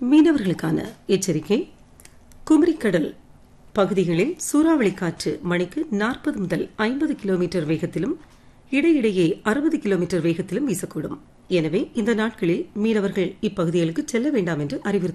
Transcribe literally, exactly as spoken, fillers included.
மீனவர்களுக்கான எச்சரிக்கை. குமரிக்கடல் பகுதிகளில் சூறாவளி காற்று மணிக்கு நாற்பது முதல் ஐம்பது கிலோமீட்டர் வேகத்திலும் இடையிடையே அறுபது கிலோமீட்டர் வேகத்திலும் வீசக்கூடும். எனவே இந்த நாட்களில் மீனவர்கள் இப்பகுதிகளுக்கு செல்ல வேண்டாம் என்று அறிவுறுத்தப்படுகிறார்கள்.